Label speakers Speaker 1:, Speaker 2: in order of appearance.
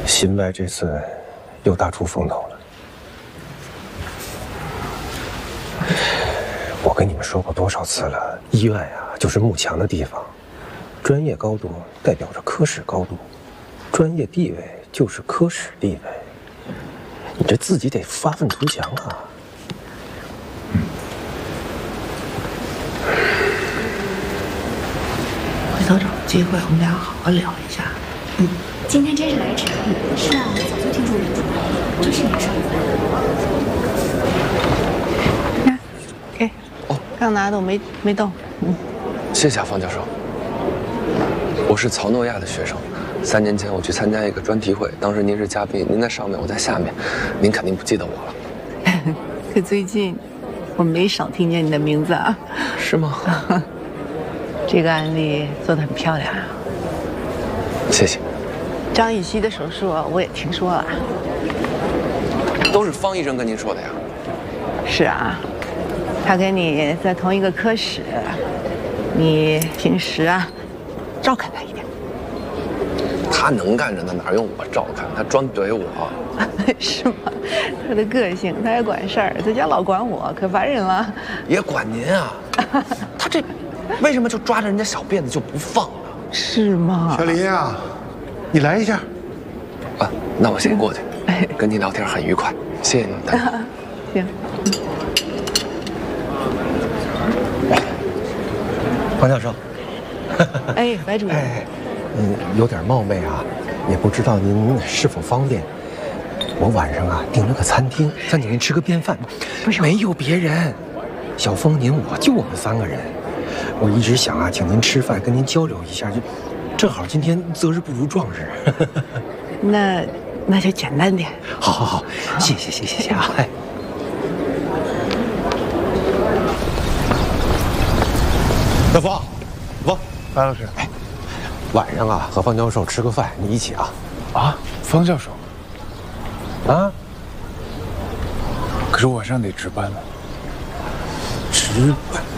Speaker 1: 辛歪这次又大出风头了。我跟你们说过多少次了，医院呀就是幕墙的地方，专业高度代表着科室高度，专业地位就是科室地位。你这自己得发愤图强啊！
Speaker 2: 回头找个机会，我们俩好好聊一下。
Speaker 3: 今天真是来迟了。是啊，我早就听说你出来了，这是你说的。
Speaker 2: 看，给，刚拿的我没动。
Speaker 4: 谢谢啊，方教授。我是曹诺亚的学生，3年前我去参加一个专题会，当时您是嘉宾，您在上面，我在下面，您肯定不记得我了。
Speaker 2: 可最近我没少听见你的名字啊。
Speaker 4: 是吗？
Speaker 2: 这个案例做得很漂亮啊。
Speaker 4: 谢谢。
Speaker 2: 张雨绮的手术我也听说了。
Speaker 4: 都是方医生跟您说的呀？
Speaker 2: 是啊，他跟你在同一个科室，你平时啊照看他一点。
Speaker 4: 他能干着呢，哪用我照看？他专怼我。
Speaker 2: 是吗？他的个性，他也管事儿，在家老管我，可烦人了。
Speaker 4: 也管您啊？他这为什么就抓着人家小辫子就不放呢？
Speaker 2: 是吗？
Speaker 5: 小林啊，你来一下。
Speaker 4: 啊，那我先过去。跟您聊天很愉快，谢谢您的。
Speaker 2: 行。
Speaker 1: 黄教授，
Speaker 2: 哎，白主任。
Speaker 1: 有点冒昧啊，也不知道您是否方便。我晚上啊订了个餐厅，想请您吃个便饭。
Speaker 2: 不是，
Speaker 1: 没有别人，小峰您我就我们3个人。我一直想啊请您吃饭，跟您交流一下，就正好今天择日不如撞日。
Speaker 2: 那就简单点。
Speaker 1: 好，谢谢啊。
Speaker 5: 小峰，白老师，
Speaker 1: 晚上啊和方教授吃个饭，你一起啊。
Speaker 6: 啊，方教授。
Speaker 1: 啊？
Speaker 6: 可是晚上得值班呢。
Speaker 1: 值班。